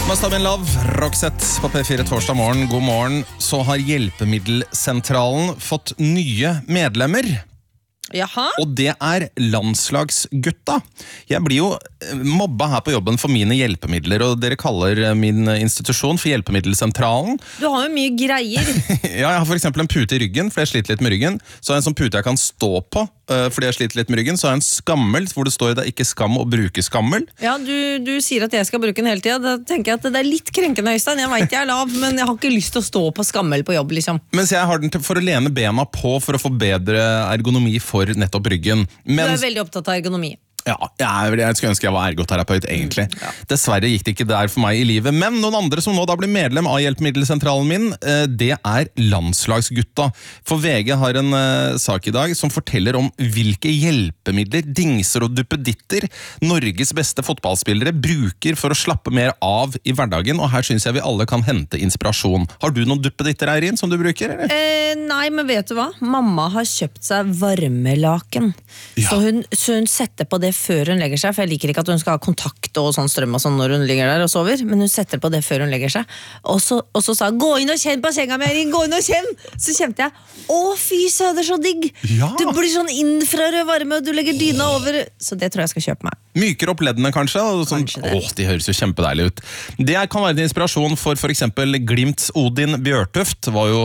Must have been love, Roxette på P4 torsdag morgen. God morgen. Så har Hjelpemiddelsentralen fått nye medlemmer. Jaha? Og det er landslagsgutta. Jeg blir jo mobba her på jobben for mine hjelpemidler, og dere kaller min institusjon for Hjelpemiddelsentralen. Du har jo mye greier. Ja, jeg har for eksempel en pute i ryggen, for jeg sliter litt med ryggen. Så har jeg en sånn pute jeg kan stå på, fordi jeg sliter litt med ryggen. Så har jeg en skammel, hvor det står det er ikke skam å bruke skammel. Ja, du sier at jeg skal bruke den hele tiden. Da tenker jeg at det er litt krenkende, Øystein. Jeg vet jeg er lav, men jeg har ikke lyst til å stå på skammel på jobb, liksom. Mens jeg har den for å lene bena på, for å få bedre ergonomi for nettopp ryggen. Du er veldig opptatt av ergonomi. Ja, jeg skulle ønske jeg var ergoterapeut egentlig. Dessverre gikk det ikke der for meg i livet. Men noen andre som nå da blir medlem av Hjelpemiddelsentralen min, det er landslagsgutta. For VG har en sak i dag som forteller om hvilke hjelpemidler, dingser og duppeditter Norges beste fotballspillere bruker for å slappe mer av i hverdagen. Og her synes jeg vi alle kan hente inspirasjon. Har du noen duppeditter, Eirin, som du bruker? Eller? Nei, men vet du hva? Mamma har kjøpt seg varmelaken. Ja. Så hun setter på det før hun legger seg, for jeg liker ikke at hun skal ha kontakt og sånn strøm og sånn når hun ligger der og sover, men hun setter på det før hun legger seg. Og så sa hun, gå inn og kjenn på senga mi, gå inn og kjenn! Så kjente jeg, å fy søder, så digg! Ja. Du blir sånn infrarød varme, og du legger dyna over, så det tror jeg skal kjøpe meg. Myker opp leddene kanskje, og sånn, Kanskje det. de høres jo kjempedeilig ut. Det kan være en inspirasjon for eksempel Glimts Odin Bjørtuft. Det var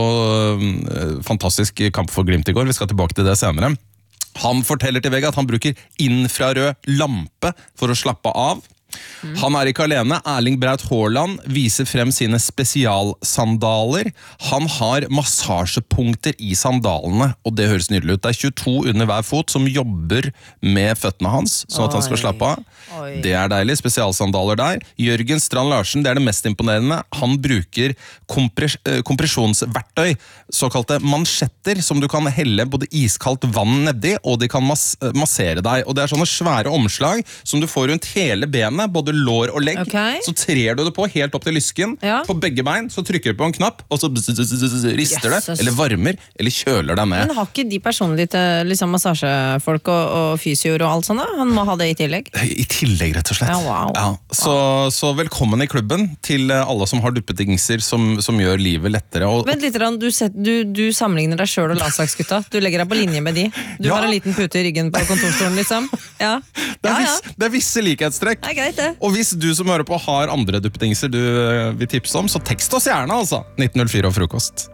jo fantastisk kamp for Glimt i går, vi skal tilbake til det senere. Han forteller til VG at han bruker infrarød lampe for å slappe av. Han er ikke alene. Erling Braut Haaland viser frem sine spesialsandaler. Han har massasjepunkter i sandalene, og det høres nydelig ut. Det er 22 under hver fot som jobber med føttene hans, sånn at han skal slappe av. Oi. Det er deilig, spesialsandaler der. Jørgen Strand Larsen, det er det mest imponerende. Han bruker kompresjonsverktøy, såkalte mansjetter, som du kan helle både iskaldt vann nedi, og de kan massere deg. Og det er sånne svære omslag som du får rundt hele benet, både lår og legg. Ok. Så trer du det på helt opp til lysken, Ja. på begge bein, så trykker du på en knapp, og så rister det, Jesus. eller varmer, eller kjøler deg ned. Men har ikke de personlig til liksom massasjefolk og fysioer og alt sånt da? Han må ha det i tillegg. I tillegg, rett og slett. Ja, wow. Ja, så velkommen i klubben til alle som har duppedingser som gjør livet lettere. Og, Vent litt, du sammenligner deg selv og landslagsgutta. Du legger deg på linje med de. Du Ja. har en liten pute i ryggen på kontorstolen, liksom. Ja, det er visse likhetstrekk. Det er greit det. Og hvis du som hører på har andre duppedingser du vil tipse om, så tekst oss gjerne, altså. 1904 og frokost.